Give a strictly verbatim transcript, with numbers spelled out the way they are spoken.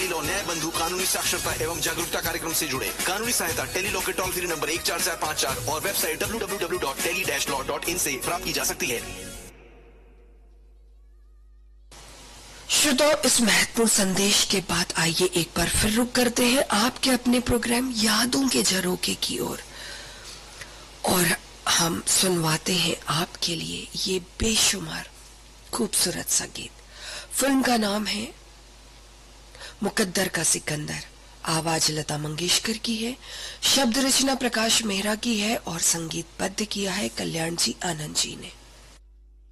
Tele-Law न्याय बंधु कानूनी साक्षरता एवं जागरूकता कार्यक्रम से जुड़े। कानूनी सहायता टेलीलॉ के टोल फ्री नंबर एक चार चार पाँच चार और website W W W dot tele dash law dot in से प्राप्त की जा सकती है। श्रोताओं, इस महत्वपूर्ण संदेश के बाद आइए एक बार फिर रुक करते हैं आपके अपने प्रोग्राम यादों के झरोखे की ओर, और, और हम सुनवाते हैं आपके लिए ये बेशुमार खूबसूरत संगीत। फिल्म का नाम है मुकद्दर का सिकंदर। आवाज लता मंगेशकर की है, शब्द रचना प्रकाश मेहरा की है और संगीतबद्ध किया है कल्याण जी आनंद जी ने।